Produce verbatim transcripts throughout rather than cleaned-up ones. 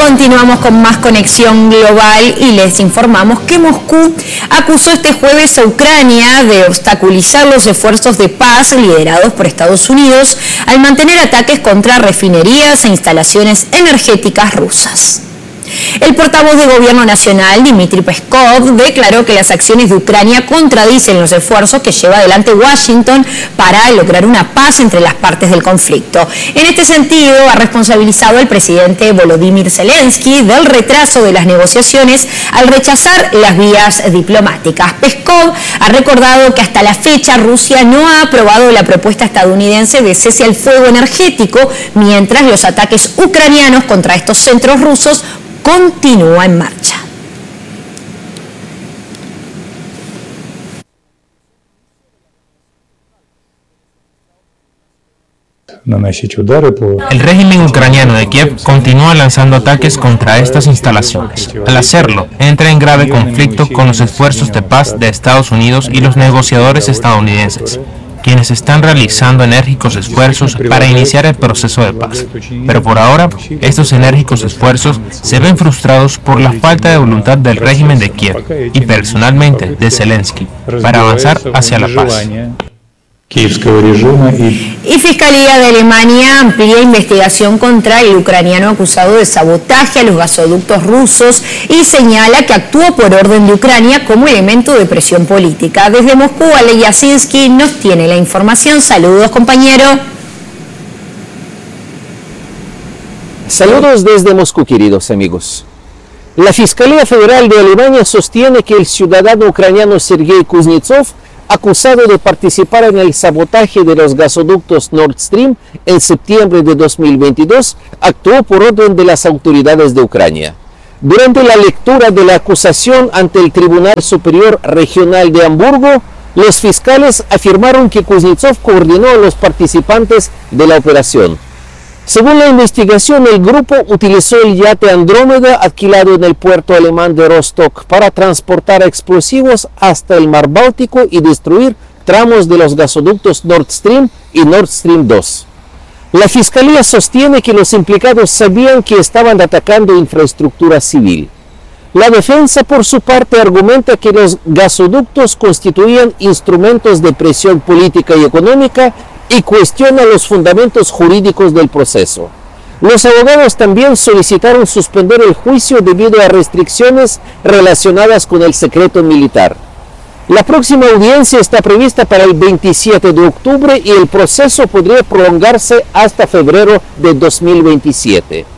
Continuamos con más conexión global y les informamos que Moscú acusó este jueves a Ucrania de obstaculizar los esfuerzos de paz liderados por Estados Unidos al mantener ataques contra refinerías e instalaciones energéticas rusas. El portavoz de Gobierno Nacional, Dmitry Peskov, declaró que las acciones de Ucrania contradicen los esfuerzos que lleva adelante Washington para lograr una paz entre las partes del conflicto. En este sentido, ha responsabilizado al presidente Volodymyr Zelensky del retraso de las negociaciones al rechazar las vías diplomáticas. Peskov ha recordado que hasta la fecha Rusia no ha aprobado la propuesta estadounidense de cese al fuego energético, mientras los ataques ucranianos contra estos centros rusos continúa en marcha. El régimen ucraniano de Kiev continúa lanzando ataques contra estas instalaciones. Al hacerlo, entra en grave conflicto con los esfuerzos de paz de Estados Unidos y los negociadores estadounidenses, quienes están realizando enérgicos esfuerzos para iniciar el proceso de paz. Pero por ahora, estos enérgicos esfuerzos se ven frustrados por la falta de voluntad del régimen de Kiev y personalmente de Zelensky para avanzar hacia la paz. Y Fiscalía de Alemania amplía investigación contra el ucraniano acusado de sabotaje a los gasoductos rusos y señala que actuó por orden de Ucrania como elemento de presión política. Desde Moscú, Alek Yasinski nos tiene la información. Saludos, compañero. Saludos desde Moscú, queridos amigos. La Fiscalía Federal de Alemania sostiene que el ciudadano ucraniano Sergei Kuznetsov, acusado de participar en el sabotaje de los gasoductos Nord Stream en septiembre de dos mil veintidós, actuó por orden de las autoridades de Ucrania. Durante la lectura de la acusación ante el Tribunal Superior Regional de Hamburgo, los fiscales afirmaron que Kuznetsov coordinó a los participantes de la operación. Según la investigación, el grupo utilizó el yate Andrómeda alquilado en el puerto alemán de Rostock para transportar explosivos hasta el mar Báltico y destruir tramos de los gasoductos Nord Stream y Nord Stream dos. La fiscalía sostiene que los implicados sabían que estaban atacando infraestructura civil. La defensa, por su parte, argumenta que los gasoductos constituían instrumentos de presión política y económica y cuestiona los fundamentos jurídicos del proceso. Los abogados también solicitaron suspender el juicio debido a restricciones relacionadas con el secreto militar. La próxima audiencia está prevista para el veintisiete de octubre y el proceso podría prolongarse hasta febrero de dos mil veintisiete.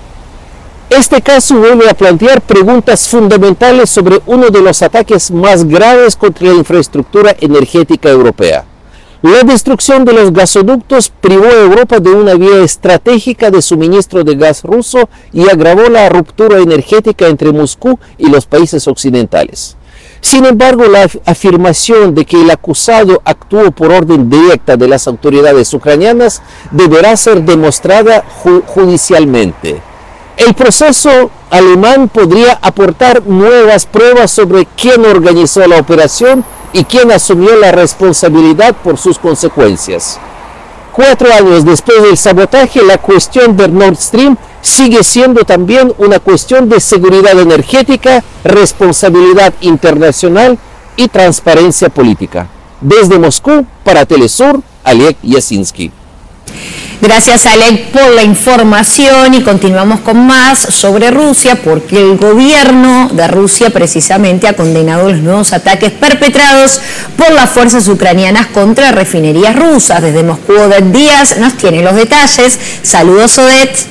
Este caso vuelve a plantear preguntas fundamentales sobre uno de los ataques más graves contra la infraestructura energética europea. La destrucción de los gasoductos privó a Europa de una vía estratégica de suministro de gas ruso y agravó la ruptura energética entre Moscú y los países occidentales. Sin embargo, la afirmación de que el acusado actuó por orden directa de las autoridades ucranianas deberá ser demostrada ju- judicialmente. El proceso alemán podría aportar nuevas pruebas sobre quién organizó la operación y quién asumió la responsabilidad por sus consecuencias. Cuatro años después del sabotaje, la cuestión de Nord Stream sigue siendo también una cuestión de seguridad energética, responsabilidad internacional y transparencia política. Desde Moscú, para Telesur, Alek Yasinski. Gracias, Alek, por la información y continuamos con más sobre Rusia porque el gobierno de Rusia precisamente ha condenado los nuevos ataques perpetrados por las fuerzas ucranianas contra refinerías rusas. Desde Moscú, Odette Díaz nos tiene los detalles. Saludos, Odette.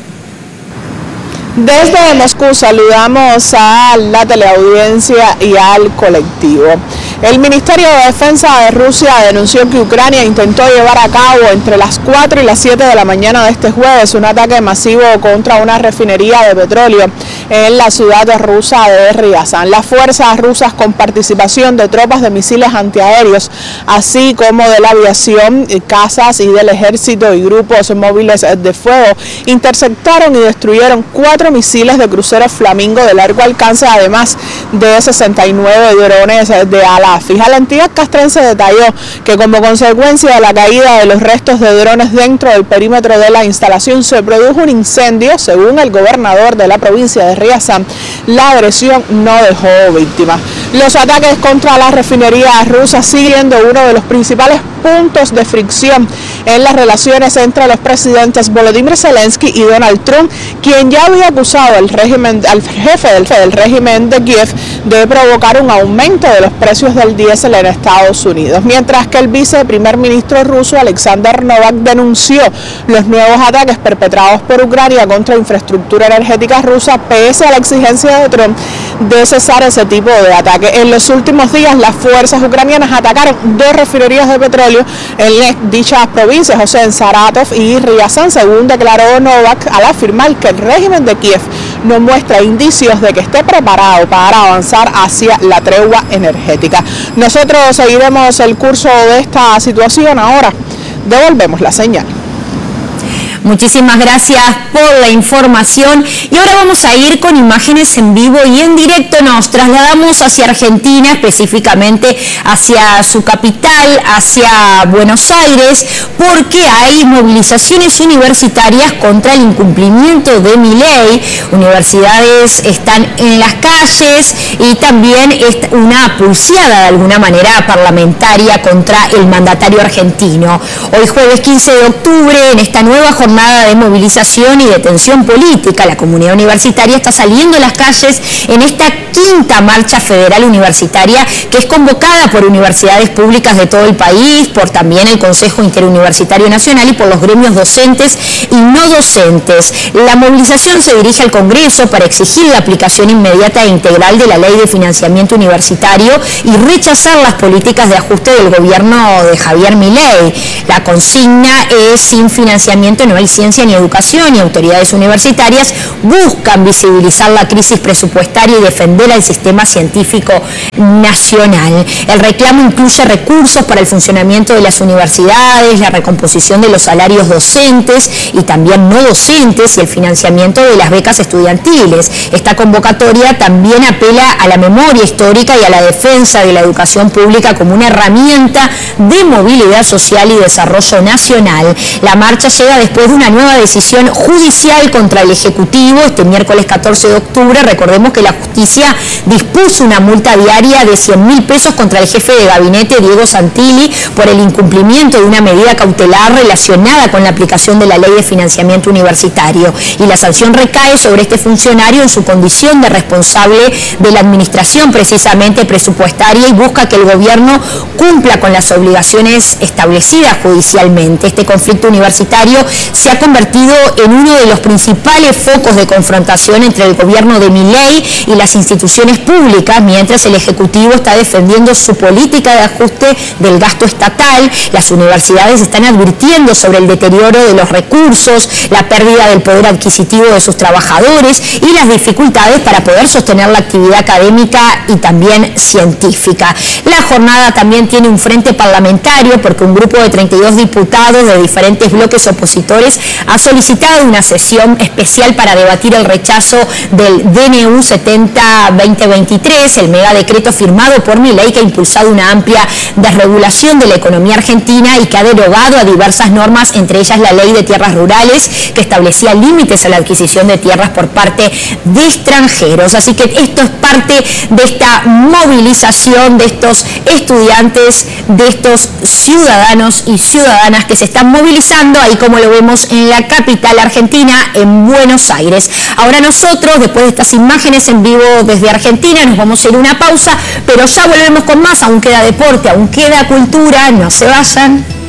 Desde Moscú saludamos a la teleaudiencia y al colectivo. El Ministerio de Defensa de Rusia denunció que Ucrania intentó llevar a cabo entre las cuatro y las siete de la mañana de este jueves un ataque masivo contra una refinería de petróleo en la ciudad rusa de Ryazan. Las fuerzas rusas, con participación de tropas de misiles antiaéreos, así como de la aviación, cazas y del ejército y grupos móviles de fuego, interceptaron y destruyeron cuatro misiles de crucero Flamingo de largo alcance, además de sesenta y nueve drones de ala fija. La entidad castrense detalló que como consecuencia de la caída de los restos de drones dentro del perímetro de la instalación se produjo un incendio. Según el gobernador de la provincia de Riazán, la agresión no dejó víctimas. Los ataques contra la refinería rusa siguen siendo uno de los principales puntos de fricción en las relaciones entre los presidentes Volodymyr Zelensky y Donald Trump, quien ya había acusado al régimen, al jefe del, del régimen de Kiev de provocar un aumento de los precios del diésel en Estados Unidos, mientras que el viceprimer ministro ruso Alexander Novak denunció los nuevos ataques perpetrados por Ucrania contra infraestructura energética rusa, pese a la exigencia de Trump de cesar ese tipo de ataque. En los últimos días, las fuerzas ucranianas atacaron dos refinerías de petróleo en dichas provincias, o sea, en Saratov y Riazán, según declaró Novak, al afirmar que el régimen de Kiev no muestra indicios de que esté preparado para avanzar hacia la tregua energética. Nosotros seguiremos el curso de esta situación. Ahora devolvemos la señal. Muchísimas gracias por la información y ahora vamos a ir con imágenes en vivo y en directo. Nos trasladamos hacia Argentina, específicamente hacia su capital, hacia Buenos Aires, porque hay movilizaciones universitarias contra el incumplimiento de Milei. Universidades están en las calles y también una pulseada de alguna manera parlamentaria contra el mandatario argentino. Hoy jueves quince de octubre, en esta nueva jornada de movilización y de tensión política, la comunidad universitaria está saliendo a las calles en esta quinta marcha federal universitaria que es convocada por universidades públicas de todo el país, por también el Consejo Interuniversitario Nacional y por los gremios docentes y no docentes. La movilización se dirige al Congreso para exigir la aplicación inmediata e integral de la Ley de Financiamiento Universitario y rechazar las políticas de ajuste del gobierno de Javier Milei. La consigna es: sin financiamiento no hay ciencia ni educación, y autoridades universitarias buscan visibilizar la crisis presupuestaria y defender al sistema científico nacional. El reclamo incluye recursos para el funcionamiento de las universidades, la recomposición de los salarios docentes y también no docentes y el financiamiento de las becas estudiantiles. Esta convocatoria también apela a la memoria histórica y a la defensa de la educación pública como una herramienta de movilidad social y desarrollo nacional. La marcha llega después de una nueva decisión judicial contra el Ejecutivo. Este miércoles catorce de octubre, recordemos que la justicia dispuso una multa diaria de cien mil pesos contra el jefe de gabinete Diego Santilli por el incumplimiento de una medida cautelar relacionada con la aplicación de la Ley de Financiamiento Universitario, y la sanción recae sobre este funcionario en su condición de responsable de la administración precisamente presupuestaria, y busca que el gobierno cumpla con las obligaciones establecidas judicialmente. Este conflicto universitario se ha convertido en uno de los principales focos de confrontación entre el gobierno de Milei y las instituciones públicas, mientras el Ejecutivo está defendiendo su política de ajuste del gasto estatal. Las universidades están advirtiendo sobre el deterioro de los recursos, la pérdida del poder adquisitivo de sus trabajadores y las dificultades para poder sostener la actividad académica y también científica. La jornada también tiene un frente parlamentario porque un grupo de treinta y dos diputados de diferentes bloques opositores ha solicitado una sesión especial para debatir el rechazo del D N U setenta barra veinte veintitrés, el megadecreto firmado por Milei que ha impulsado una amplia desregulación de la economía argentina y que ha derogado a diversas normas, entre ellas la Ley de Tierras Rurales, que establecía límites a la adquisición de tierras por parte de extranjeros. Así que esto es parte de esta movilización de estos estudiantes, de estos ciudadanos y ciudadanas que se están movilizando, ahí como lo vemos en la capital argentina, en Buenos Aires. Ahora nosotros, después de estas imágenes en vivo desde Argentina, nos vamos a ir a una pausa, pero ya volvemos con más. Aún queda deporte, aún queda cultura, no se vayan.